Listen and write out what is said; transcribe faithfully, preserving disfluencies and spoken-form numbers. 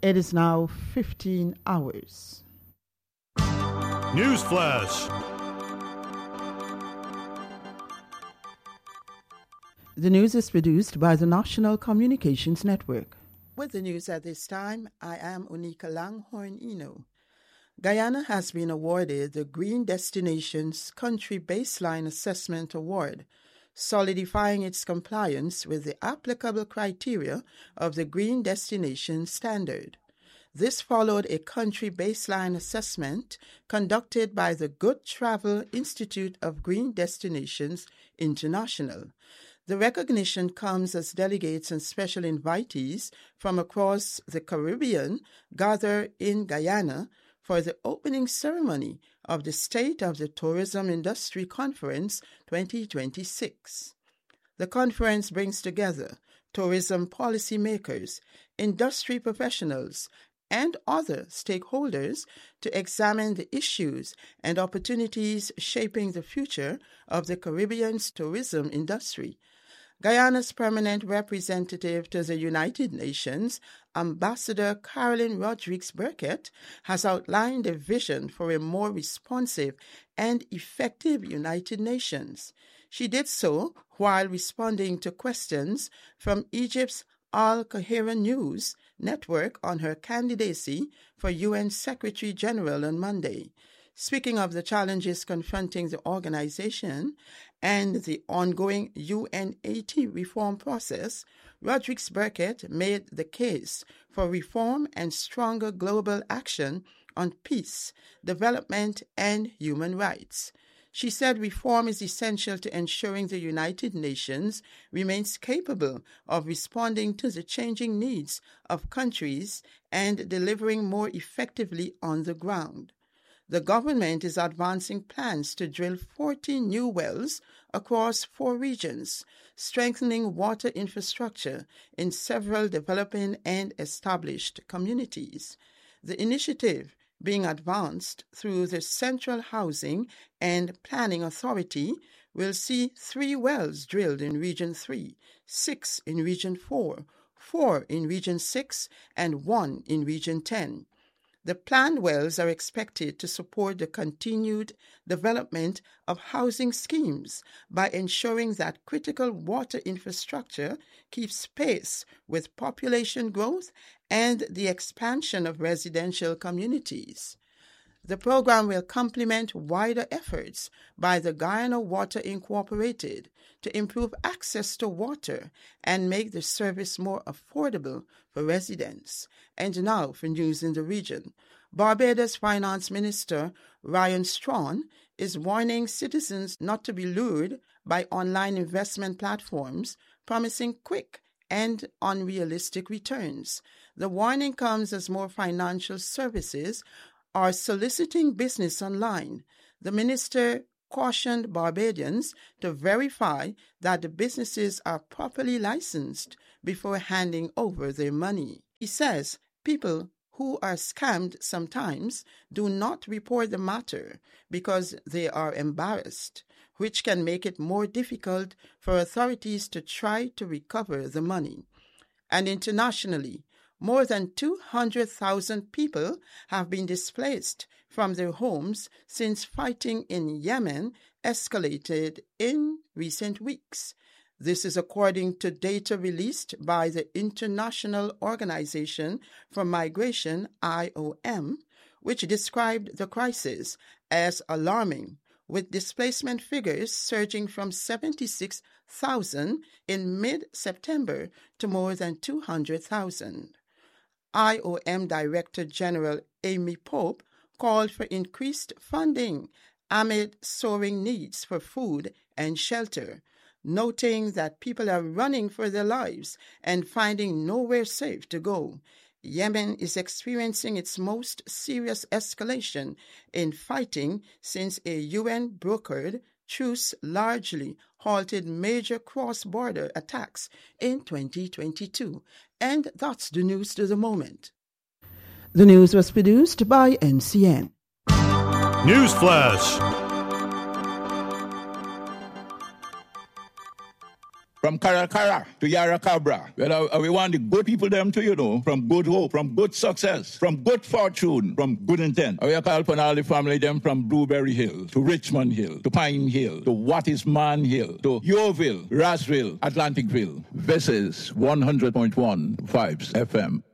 It is now fifteen hours. News Flash. The news is produced by the National Communications Network. With the news at this time, I am Unika Langhorn Eno. Guyana has been awarded the Green Destinations Country Baseline Assessment Award, solidifying its compliance with the applicable criteria of the Green Destination Standard. This followed a country baseline assessment conducted by the Good Travel Institute of Green Destinations International. The recognition comes as delegates and special invitees from across the Caribbean gather in Guyana for the opening ceremony of the State of the Tourism Industry Conference twenty twenty-six. The conference brings together tourism policymakers, industry professionals, and other stakeholders to examine the issues and opportunities shaping the future of the Caribbean's tourism industry. Guyana's permanent representative to the United Nations, Ambassador Caroline Rodrigues Burkett, has outlined a vision for a more responsive and effective United Nations. She did so while responding to questions from Egypt's Al Qahira News network on her candidacy for U N Secretary General on Monday. Speaking of the challenges confronting the organization and the ongoing U N eighty reform process, Rodrigues Burkett made the case for reform and stronger global action on peace, development, and human rights. She said reform is essential to ensuring the United Nations remains capable of responding to the changing needs of countries and delivering more effectively on the ground. The government is advancing plans to drill forty new wells across four regions, strengthening water infrastructure in several developing and established communities. The initiative, being advanced through the Central Housing and Planning Authority, will see three wells drilled in Region three, six in Region four, four in Region six, and one in Region ten. The planned wells are expected to support the continued development of housing schemes by ensuring that critical water infrastructure keeps pace with population growth and the expansion of residential communities. The program will complement wider efforts by the Guyana Water Incorporated to improve access to water and make the service more affordable for residents. And now for news in the region. Barbados Finance Minister Ryan Strawn is warning citizens not to be lured by online investment platforms promising quick and unrealistic returns. The warning comes as more financial services are soliciting business online. The minister cautioned Barbadians to verify that the businesses are properly licensed before handing over their money. He says people who are scammed sometimes do not report the matter because they are embarrassed, which can make it more difficult for authorities to try to recover the money. And internationally, more than two hundred thousand people have been displaced from their homes since fighting in Yemen escalated in recent weeks. This is according to data released by the International Organization for Migration, I O M, which described the crisis as alarming, with displacement figures surging from seventy-six thousand in mid-September to more than two hundred thousand. I O M Director General Amy Pope called for increased funding amid soaring needs for food and shelter, noting that people are running for their lives and finding nowhere safe to go. Yemen is experiencing its most serious escalation in fighting since a U N-brokered truce largely halted major cross-border attacks in twenty twenty-two. And that's the news to the moment. The news was produced by N C N. News Flash. from Caracara to Yarracabra. Well, uh, we want the good people them to, you know, from good hope, from good success, from good fortune, from good intent. We call upon all the family them from Blueberry Hill to Richmond Hill to Pine Hill to Wattisman Hill to Yeovil, Rossville, Atlanticville. This is one hundred point one Vibes F M.